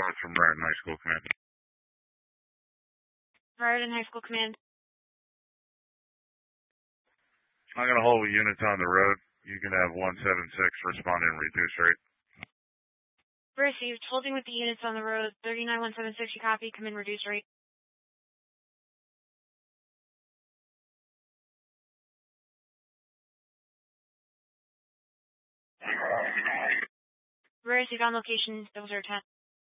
North from Raritan High School Command. Raritan High School Command. I'm going to hold units on the road. You can have 176 respond in reduce rate. Received. Holding with the units on the road. 39176, you copy. Come in, reduce rate. Received on location, 0010.